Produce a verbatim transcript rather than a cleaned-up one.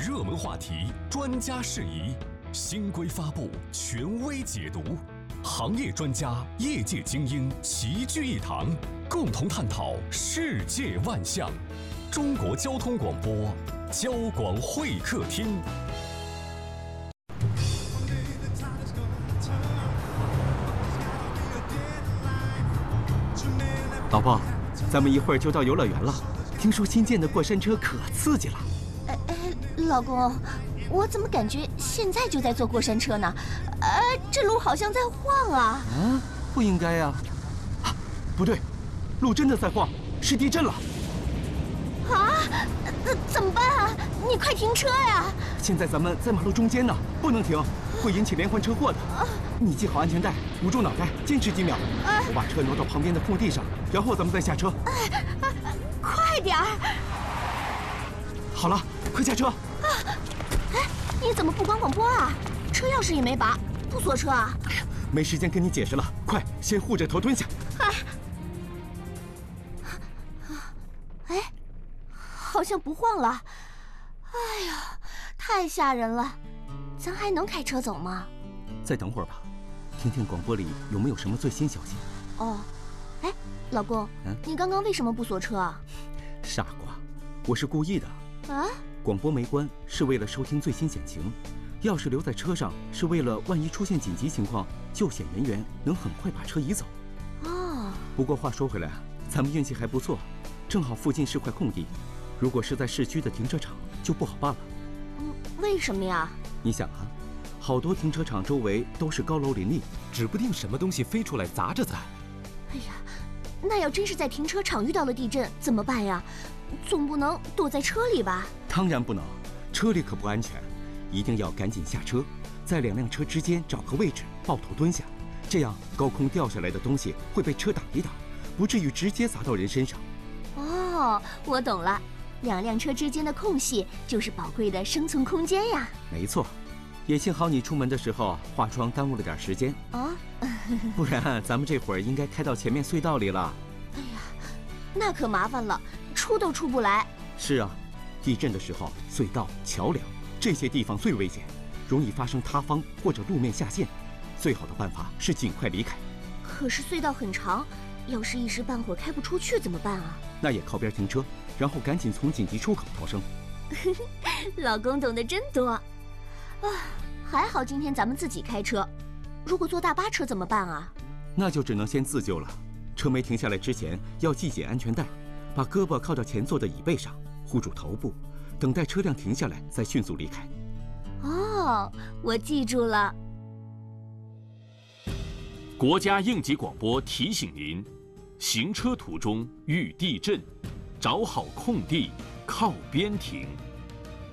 热门话题，专家释疑，新规发布，权威解读，行业专家、业界精英齐聚一堂，共同探讨世界万象。中国交通广播，交广会客厅。 老婆，咱们一会儿就到游乐园了。听说新建的过山车可刺激了。 哎哎，老公，我怎么感觉现在就在坐过山车呢？呃，这路好像在晃啊！ 啊，不应该呀、啊！啊，不对，路真的在晃，是地震了！ 啊，呃、怎么办啊？你快停车呀！ 现在咱们在马路中间呢，不能停，会引起连环车祸的。啊、你系好安全带，捂住脑袋，坚持几秒。啊、我把车挪到旁边的空地上，然后咱们再下车。 啊啊、快点儿！ 好了，快下车！ 啊，哎，你怎么不关广播啊？车钥匙也没拔，不锁车啊？ 哎呀，没时间跟你解释了，快，先护着头蹲下。 啊！哎，好像不晃了。哎呀，太吓人了！咱还能开车走吗？ 再等会儿吧，听听广播里有没有什么最新消息。 哦，哎，老公，嗯，你刚刚为什么不锁车啊？ 傻瓜，我是故意的。 啊？ 广播没关是为了收听最新险情，钥匙留在车上是为了万一出现紧急情况，救险人员能很快把车移走。 哦。 不过话说回来，咱们运气还不错，正好附近是块空地。如果是在市区的停车场就不好办了。 嗯，为什么呀？ 你想啊，好多停车场周围都是高楼林立， 指不定什么东西飞出来砸着咱。 哎呀，那要真是在停车场遇到了地震怎么办呀？总不能躲在车里吧？ 当然不能，车里可不安全，一定要赶紧下车，在两辆车之间找个位置抱头蹲下，这样高空掉下来的东西会被车挡一挡，不至于直接砸到人身上。 哦，我懂了，两辆车之间的空隙就是宝贵的生存空间呀。 没错，也幸好你出门的时候化妆耽误了点时间啊， 不然咱们这会儿应该开到前面隧道里了。 哎呀，那可麻烦了，出都出不来。 是啊，地震的时候，隧道、桥梁这些地方最危险，容易发生塌方或者路面下陷。最好的办法是尽快离开。 可是隧道很长，要是一时半会儿开不出去怎么办啊？ 那也靠边停车，然后赶紧从紧急出口逃生。 老公懂得真多啊！还好今天咱们自己开车，如果坐大巴车怎么办啊？ 那就只能先自救了。车没停下来之前，要系紧安全带，把胳膊靠到前座的椅背上，护住头部，等待车辆停下来再迅速离开。 哦，我记住了。 国家应急广播提醒您：行车途中遇地震，找好空地靠边停。